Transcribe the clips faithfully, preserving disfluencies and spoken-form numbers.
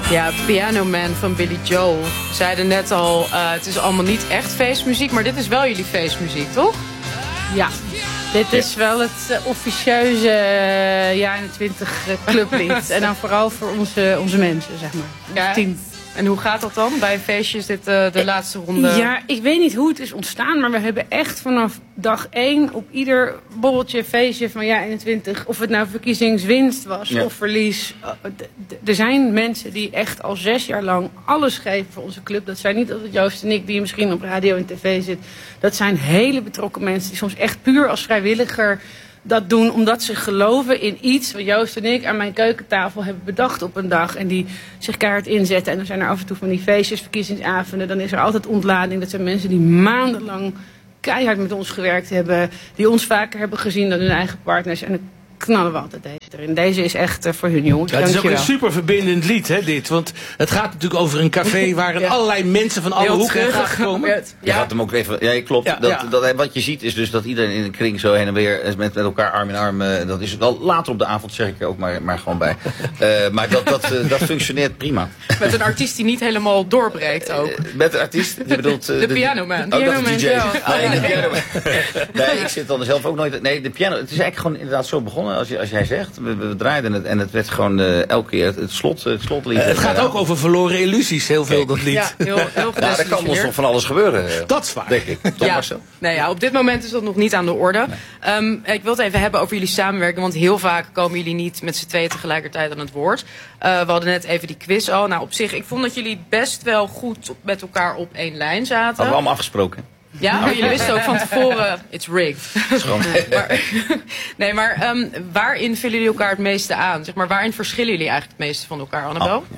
Ja, Piano Man van Billy Joel. We zeiden net al, uh, het is allemaal niet echt feestmuziek, maar dit is wel jullie feestmuziek, toch? Ja, dit is wel het uh, officieuze uh, jaren twintig uh, clublied. En dan vooral voor onze, onze mensen, zeg maar. Ons ja. team. En hoe gaat dat dan? Bij feestjes dit uh, de laatste ronde? Ja, ik weet niet hoe het is ontstaan, maar we hebben echt vanaf dag één op ieder borreltje, feestje van jaar eenentwintig, of het nou verkiezingswinst was ja. of verlies. Er zijn mensen die echt al zes jaar lang alles geven voor onze club. Dat zijn niet altijd Joost en ik die misschien op radio en tv zit. Dat zijn hele betrokken mensen die soms echt puur als vrijwilliger dat doen omdat ze geloven in iets wat Joost en ik aan mijn keukentafel hebben bedacht op een dag. En die zich keihard inzetten. En dan zijn er af en toe van die feestjes, verkiezingsavonden. Dan is er altijd ontlading. Dat zijn mensen die maandenlang keihard met ons gewerkt hebben. Die ons vaker hebben gezien dan hun eigen partners. En dan knallen we altijd deze erin. Deze is echt uh, voor hun, jongens. Ja, het is ook een super verbindend lied, hè, dit. Want het gaat natuurlijk over een café waar ja. allerlei mensen van alle hoeken gaan komen. Ja. Je gaat hem ook even... Ja, klopt. Ja, dat, ja. Dat, wat je ziet is dus dat iedereen in een kring zo heen en weer met, met elkaar arm in arm... Uh, dat is wel later op de avond, zeg ik er ook maar, maar gewoon bij. Uh, maar dat, dat, uh, dat functioneert prima. Met een artiest die niet helemaal doorbreekt ook. Uh, met een artiest? Je bedoelt... Uh, de pianoman. De, oh, dat is D J. Ah, nee, de pianoman. Nee, ik zit dan zelf ook nooit... Nee, de piano... Het is eigenlijk gewoon inderdaad zo begonnen als, je, als jij zegt. We, we draaiden het en het werd gewoon uh, elke keer het, het, slot, het slotlied. Uh, het gaat ook over verloren illusies, heel veel, dat lied. Ja, heel, heel ja, er kan ons nog van alles gebeuren. Dat is waar. Denk ik. Toch ja. Marcel? Nee, ja, op dit moment is dat nog niet aan de orde. Nee. Um, ik wil het even hebben over jullie samenwerking. Want heel vaak komen jullie niet met z'n tweeën tegelijkertijd aan het woord. Uh, we hadden net even die quiz al. Nou, op zich, ik vond dat jullie best wel goed met elkaar op één lijn zaten. Hadden we allemaal afgesproken. Ja, maar jullie wisten ook van tevoren, it's rigged. maar, nee, maar um, waarin vullen jullie elkaar het meeste aan? Zeg maar, waarin verschillen jullie eigenlijk het meeste van elkaar, Annabel? Oh, ja.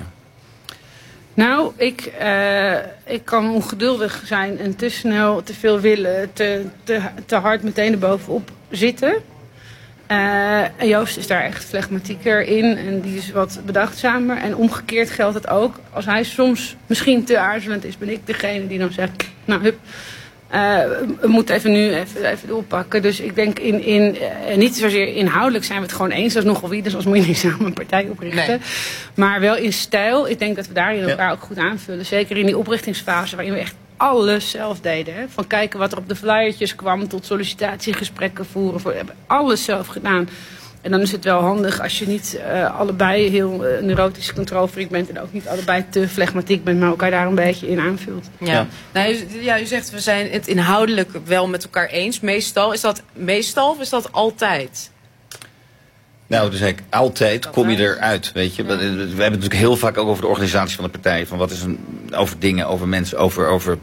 Nou, ik, uh, ik kan ongeduldig zijn en te snel, te veel willen, te, te, te hard meteen erbovenop zitten. Uh, en Joost is daar echt flegmatieker in en die is wat bedachtzamer. En omgekeerd geldt het ook. Als hij soms misschien te aarzelend is, ben ik degene die dan zegt, nou hup. Uh, we moeten even nu even, even doorpakken. Dus ik denk in, in uh, niet zozeer inhoudelijk zijn we het gewoon eens. Dat is nogal wie, dus als moet je niet samen een partij oprichten. Nee. Maar wel in stijl. Ik denk dat we daarin elkaar ja. ook goed aanvullen. Zeker in die oprichtingsfase waarin we echt alles zelf deden. Hè? Van kijken wat er op de flyertjes kwam tot sollicitatiegesprekken voeren. We hebben alles zelf gedaan. En dan is het wel handig als je niet uh, allebei heel uh, neurotisch controlfreak bent en ook niet allebei te flegmatiek bent, maar elkaar daar een beetje in aanvult. Ja, ja. Nou, u, ja, u zegt we zijn het inhoudelijk wel met elkaar eens. Meestal, is dat meestal of is dat altijd? Nou, dus eigenlijk altijd kom je eruit, weet je. Ja. We hebben het natuurlijk heel vaak ook over de organisatie van de partij. Van wat is een, over dingen, over mensen, over... over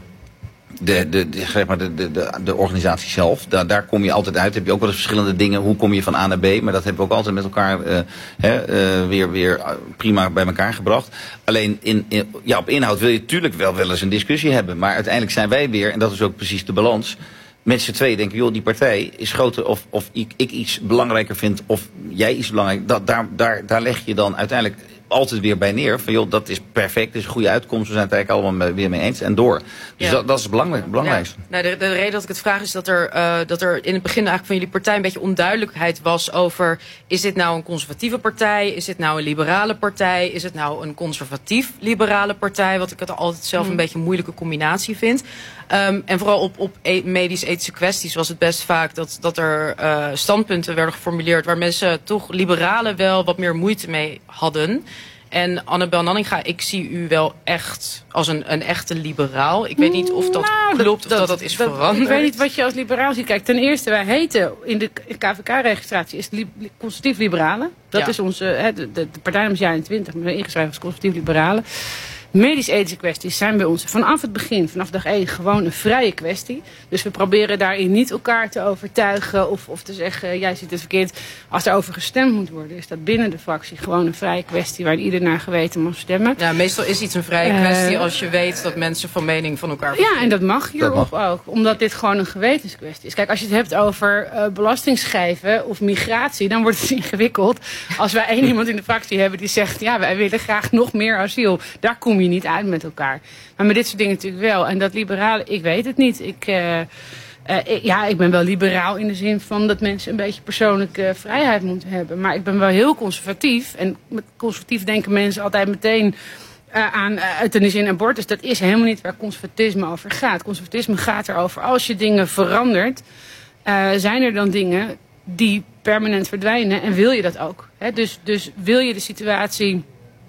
De, de, de, zeg maar de, de, de organisatie zelf, daar, daar kom je altijd uit. Heb je ook wel eens verschillende dingen. Hoe kom je van A naar B? Maar dat hebben we ook altijd met elkaar uh, hè, uh, weer, weer prima bij elkaar gebracht. Alleen in, in, ja, op inhoud wil je natuurlijk wel, wel eens een discussie hebben. Maar uiteindelijk zijn wij weer, en dat is ook precies de balans. Met z'n tweeën denken, joh, die partij is groter of, of ik, ik iets belangrijker vind of jij iets belangrijk. Dat, daar, daar, daar leg je dan uiteindelijk altijd weer bij neer. Van joh, dat is perfect, dat is een goede uitkomst. We zijn het eigenlijk allemaal weer mee eens en door. Dus ja. dat, dat is het belangrijk, belangrijkste. Ja. Nou, de, de reden dat ik het vraag is dat er, uh, dat er in het begin eigenlijk van jullie partij een beetje onduidelijkheid was over, is dit nou een conservatieve partij? Is dit nou een liberale partij? Is het nou een conservatief-liberale partij? Wat ik het altijd zelf hmm. een beetje een moeilijke combinatie vind. Um, en vooral op, op e- medisch-ethische kwesties was het best vaak dat, dat er uh, standpunten werden geformuleerd waar mensen toch liberalen wel wat meer moeite mee hadden. En Annabel Nanninga, ik zie u wel echt als een, een echte liberaal. Ik weet niet of dat nou, klopt of dat dat, dat is dat, veranderd. Ik weet niet wat je als liberaal ziet. Kijk, ten eerste, wij heten in de K V K-registratie is li- conservatief liberalen. Dat ja. is onze, hè, de, de, de partij is jaren twintig, maar we zijn ingeschreven als conservatief liberalen. Medisch-ethische kwesties zijn bij ons vanaf het begin, vanaf dag één, gewoon een vrije kwestie. Dus we proberen daarin niet elkaar te overtuigen of, of te zeggen, jij ziet het verkeerd. Als er over gestemd moet worden, is dat binnen de fractie gewoon een vrije kwestie waar ieder naar geweten mag stemmen. Ja, meestal is iets een vrije kwestie uh, als je weet dat mensen van mening van elkaar verschillen. Ja, en dat mag hierop ook, omdat dit gewoon een gewetenskwestie is. Kijk, als je het hebt over uh, belastingschijven of migratie, dan wordt het ingewikkeld. Als wij één iemand in de fractie hebben die zegt, ja, wij willen graag nog meer asiel. Daar kom je niet uit met elkaar. Maar met dit soort dingen natuurlijk wel. En dat liberale, ik weet het niet. Ik, uh, uh, ik, ja, ik ben wel liberaal in de zin van dat mensen een beetje persoonlijke uh, vrijheid moeten hebben. Maar ik ben wel heel conservatief. En met conservatief denken mensen altijd meteen uh, aan uh, euthanasie en abortus, dat is helemaal niet waar conservatisme over gaat. Conservatisme gaat erover, als je dingen verandert, uh, zijn er dan dingen die permanent verdwijnen en wil je dat ook. Hè? Dus, dus wil je de situatie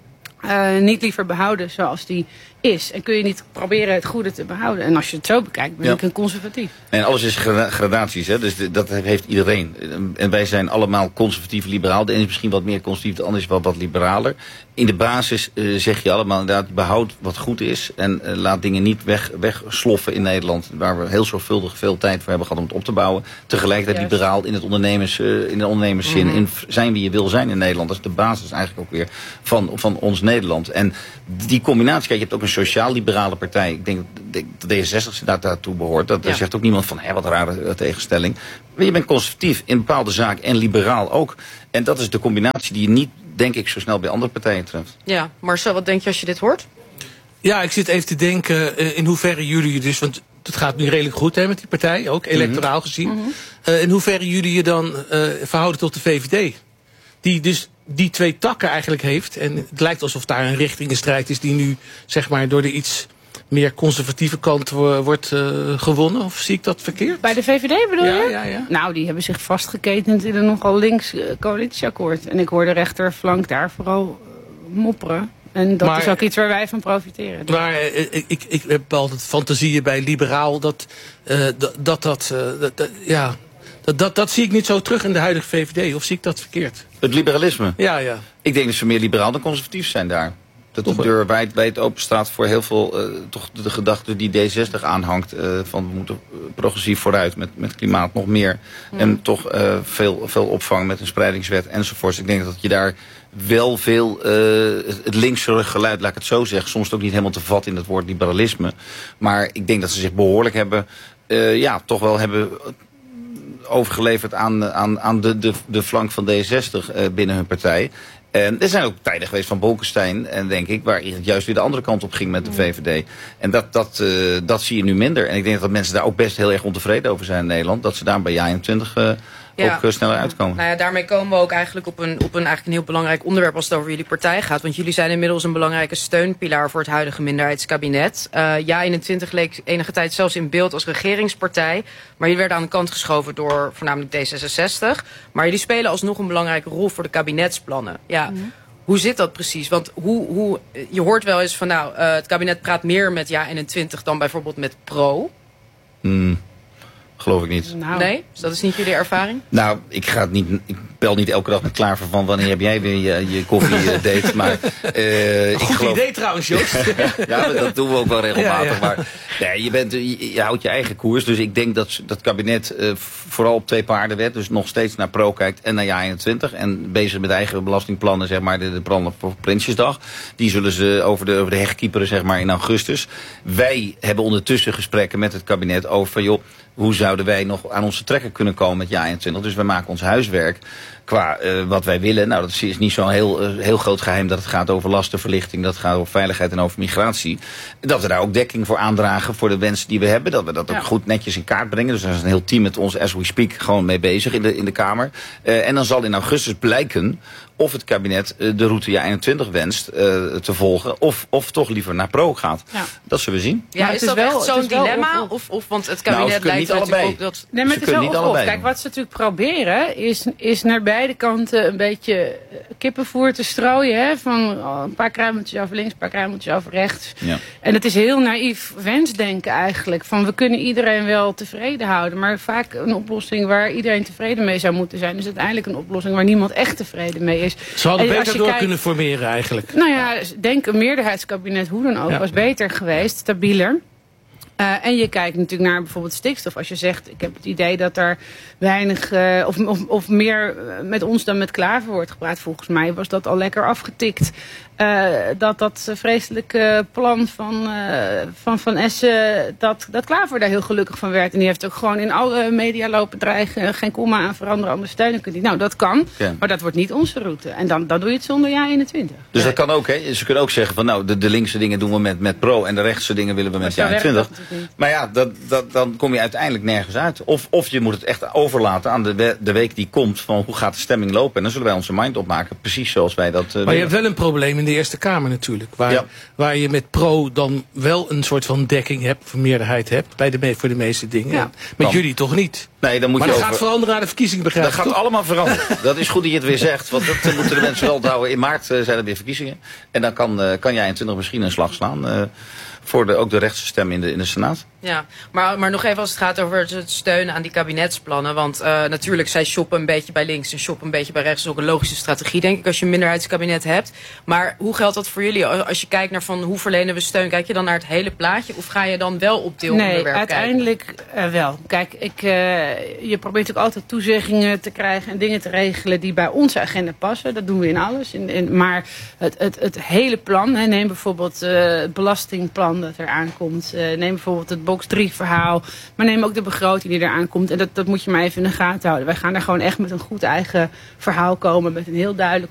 uh, niet liever behouden zoals die is. En kun je niet proberen het goede te behouden. En als je het zo bekijkt, ben ja. ik een conservatief. En alles is gradaties, hè? Dus dat heeft iedereen. En wij zijn allemaal conservatief liberaal. De ene is misschien wat meer conservatief, de ander is wel wat liberaler. In de basis uh, zeg je allemaal inderdaad, behoud wat goed is. En uh, laat dingen niet weg, wegsloffen in Nederland. Waar we heel zorgvuldig veel tijd voor hebben gehad om het op te bouwen. Tegelijkertijd Juist. liberaal in, het ondernemers, uh, in de ondernemerszin. Mm-hmm. In zijn wie je wil zijn in Nederland. Dat is de basis eigenlijk ook weer van, van ons Nederland. En die combinatie, kijk, je hebt ook een sociaal-liberale partij. Ik denk dat D zesenzestig daar daartoe behoort. Dat, ja. Daar zegt ook niemand van, hé, wat een rare uh, tegenstelling. Maar je bent conservatief in bepaalde zaken en liberaal ook. En dat is de combinatie die je niet, denk ik, zo snel bij andere partijen treft. Ja, Marcel, wat denk je als je dit hoort? Ja, ik zit even te denken uh, in hoeverre jullie dus, want het gaat nu redelijk goed hè, met die partij, ook electoraal mm-hmm. gezien. Mm-hmm. Uh, in hoeverre jullie je dan uh, verhouden tot de V V D. Die dus die twee takken eigenlijk heeft. En het lijkt alsof daar een richtingenstrijd is die nu zeg maar door de iets meer conservatieve kant wordt uh, gewonnen. Of zie ik dat verkeerd? Bij de V V D bedoel ja, je? Ja, ja. Nou, die hebben zich vastgeketend in een nogal links uh, coalitieakkoord. En ik hoor de rechterflank daar vooral uh, mopperen. En dat maar, is ook iets waar wij van profiteren. Maar uh, ik, ik, ik heb altijd fantasieën bij liberaal dat uh, dat, dat, dat, uh, dat, dat ja... Dat, dat, dat zie ik niet zo terug in de huidige V V D. Of zie ik dat verkeerd? Het liberalisme? Ja, ja. Ik denk dat ze meer liberaal dan conservatief zijn daar. Dat de deur wijd, wijd open staat voor heel veel, uh, toch de gedachte die D zesenzestig aanhangt. Uh, van we moeten progressief vooruit met, met klimaat nog meer. Ja. En toch uh, veel, veel opvang met een spreidingswet enzovoorts. Ik denk dat je daar wel veel, uh, het linkse geluid, laat ik het zo zeggen. Soms ook niet helemaal te vatten in het woord liberalisme. Maar ik denk dat ze zich behoorlijk hebben, uh, ja, toch wel hebben overgeleverd aan, aan, aan de, de, de flank van D zesenzestig uh, binnen hun partij. En er zijn ook tijden geweest van Bolkestein, en denk ik, waar het juist weer de andere kant op ging met de V V D. En dat, dat, uh, dat zie je nu minder. En ik denk dat mensen daar ook best heel erg ontevreden over zijn in Nederland. Dat ze daar bij J eenentwintig uh, ja. ook uh, sneller uitkomen. Nou ja, daarmee komen we ook eigenlijk op een, op een, eigenlijk een heel belangrijk onderwerp als het over jullie partij gaat. Want jullie zijn inmiddels een belangrijke steunpilaar voor het huidige minderheidskabinet. Uh, J eenentwintig leek enige tijd zelfs in beeld als regeringspartij. Maar jullie werden aan de kant geschoven door voornamelijk D zesenzestig. Maar jullie spelen alsnog een belangrijke rol voor de kabinetsplannen. Ja. Mm-hmm. Hoe zit dat precies? Want hoe, hoe, je hoort wel eens van nou, uh, het kabinet praat meer met J eenentwintig dan bijvoorbeeld met Pro. Hmm. Geloof ik niet. Nou. Nee? Dus dat is niet jullie ervaring? Nou, ik ga het niet. Ik bel niet elke dag met Klaver van wanneer heb jij weer je, je koffiedate. Maar uh, ik goed geloof... idee trouwens, Joost. Ja, dat doen we ook wel regelmatig. Ja, ja. Maar nee, je, bent, je, je houdt je eigen koers. Dus ik denk dat dat kabinet uh, vooral op twee paarden werd. Dus nog steeds naar Pro kijkt en naar J eenentwintig. En bezig met eigen belastingplannen, zeg maar, de, de plannen voor Prinsjesdag. Die zullen ze over de, over de heg kieperen, zeg maar, in augustus. Wij hebben ondertussen gesprekken met het kabinet over van, joh, hoe zouden wij nog aan onze trekken kunnen komen met J eenentwintig? Dus wij maken ons huiswerk qua uh, wat wij willen. Nou, dat is niet zo'n heel, uh, heel groot geheim dat het gaat over lastenverlichting, dat het gaat over veiligheid en over migratie. Dat we daar ook dekking voor aandragen voor de wensen die we hebben. Dat we dat ook ja. goed netjes in kaart brengen. Dus daar is een heel team met ons, as we speak, gewoon mee bezig in de, in de Kamer. Uh, en dan zal in augustus blijken of het kabinet uh, de route J eenentwintig wenst uh, te volgen, of, of toch liever naar Pro gaat. Ja. Dat zullen we zien. Ja, maar is dat wel, echt zo'n dilemma? Of, of, of, want het kabinet nou, lijkt natuurlijk ook dat... Nee, maar het is wel of, of. Kijk, wat ze natuurlijk proberen, is, is naar beide kanten een beetje kippenvoer te strooien. Hè? Van oh, een paar kruimeltjes over links, een paar kruimeltjes over rechts. Ja. En het is heel naïef wensdenken eigenlijk. Van we kunnen iedereen wel tevreden houden. Maar vaak een oplossing waar iedereen tevreden mee zou moeten zijn, is uiteindelijk een oplossing waar niemand echt tevreden mee is. Ze hadden beter door kijkt, kunnen formeren eigenlijk. Nou ja, denk een meerderheidskabinet, hoe dan ook, ja. was beter geweest, stabieler. Uh, en je kijkt natuurlijk naar bijvoorbeeld stikstof. Als je zegt, ik heb het idee dat er weinig uh, of, of, of meer met ons dan met Klaver wordt gepraat. Volgens mij was dat al lekker afgetikt. Uh, dat dat vreselijke plan van, uh, van Van Essen, dat, dat Klaver daar heel gelukkig van werd. En die heeft ook gewoon in alle media lopen dreigen, geen komma aan veranderen, ondersteunen kunnen. Nou, dat kan, ja. maar dat wordt niet onze route. En dan, dan doe je het zonder J eenentwintig. Dus dat kan ook, hè? Ze kunnen ook zeggen van nou, de, de linkse dingen doen we met, met Pro en de rechtse dingen willen we met J eenentwintig. Maar ja, dat, dat, dan kom je uiteindelijk nergens uit. Of, of je moet het echt overlaten aan de, we, de week die komt van hoe gaat de stemming lopen. En dan zullen wij onze mind opmaken, precies zoals wij dat uh, Maar willen. Je hebt wel een probleem in de Eerste Kamer natuurlijk. Waar, Ja. waar je met pro dan wel een soort van dekking hebt, of meerderheid hebt, bij de me- voor de meeste dingen. Ja. En met Kan. jullie toch niet. Nee, dan moet Maar je dat over... gaat veranderen na de verkiezingen, begrijp Dat ik. gaat toch? allemaal veranderen. Dat is goed dat je het weer zegt. Want dat moeten de mensen wel onthouden. In maart uh, zijn er weer verkiezingen. En dan kan, uh, kan jij in twintig misschien een slag slaan. Uh, voor de, ook de rechtse stem in de, in de Senaat. Ja, maar, maar nog even als het gaat over het steunen aan die kabinetsplannen. Want uh, natuurlijk, zij shoppen een beetje bij links en shoppen een beetje bij rechts. Dat is ook een logische strategie, denk ik, als je een minderheidskabinet hebt. Maar hoe geldt dat voor jullie? Als je kijkt naar van hoe verlenen we steun, kijk je dan naar het hele plaatje? Of ga je dan wel op deelonderwerp Nee, kijken? uiteindelijk uh, wel. Kijk, ik, uh, je probeert ook altijd toezeggingen te krijgen en dingen te regelen die bij onze agenda passen. Dat doen we in alles. In, in, maar het, het, het hele plan, hè, neem bijvoorbeeld uh, het belastingplan dat er aankomt. Uh, neem bijvoorbeeld het box drie verhaal. Maar neem ook de begroting die eraan komt. En dat, dat moet je maar even in de gaten houden. Wij gaan daar gewoon echt met een goed eigen verhaal komen. Met een heel duidelijk